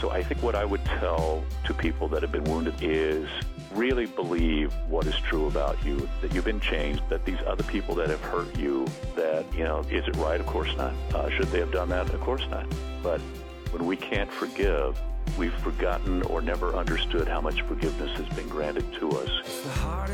So I think what I would tell to people that have been wounded is really believe what is true about you, that you've been changed, that these other people that have hurt you, that, is it right? Of course not. Should they have done that? Of course not. But when we can't forgive, we've forgotten or never understood how much forgiveness has been granted to us.